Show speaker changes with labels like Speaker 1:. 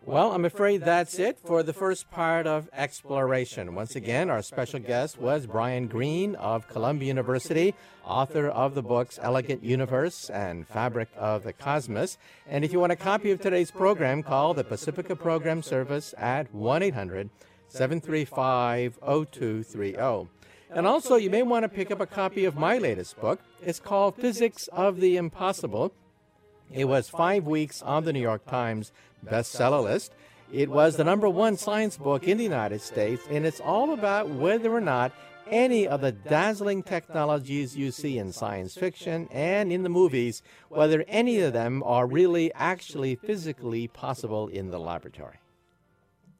Speaker 1: Well, I'm afraid that's it for the first part of Exploration. Once again, our special guest was Brian Greene of Columbia University, author of the books Elegant Universe and Fabric of the Cosmos. And if you want a copy of today's program, call the Pacifica Program Service at 1-800-735-0230. And also, you may want to pick up a copy of my latest book. It's called Physics of the Impossible. It was 5 weeks on the New York Times bestseller list. It was the #1 science book in the United States, and it's all about whether or not any of the dazzling technologies you see in science fiction and in the movies, whether any of them are really actually physically possible in the laboratory.